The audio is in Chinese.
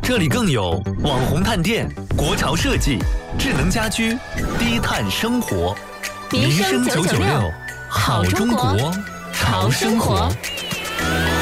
这里更有网红探店、国潮设计、智能家居、低碳生活。 民生996， 好中国，潮生活。